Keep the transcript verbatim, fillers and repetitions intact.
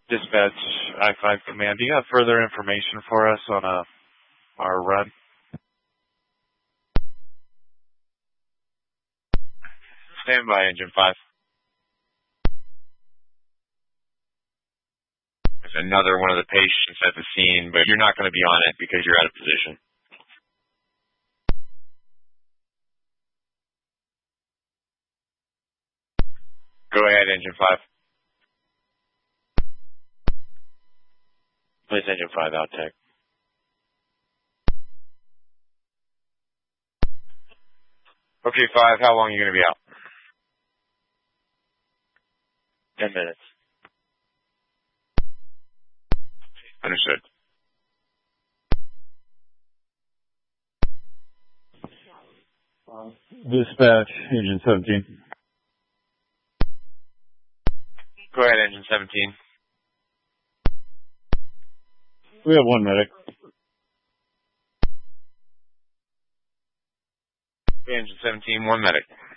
Dispatch, I five Command. Do you have further information for us on uh, our run? Stand by, Engine five. There's another one of the patients at the scene, but you're not going to be on it because you're out of position. Go ahead, Engine five. Please, Engine five, out tech. Okay, five, how long are you going to be out? Ten minutes. Understood. Uh, dispatch, Engine seventeen. Go ahead, Engine seventeen. We have one medic. Engine seventeen, one medic.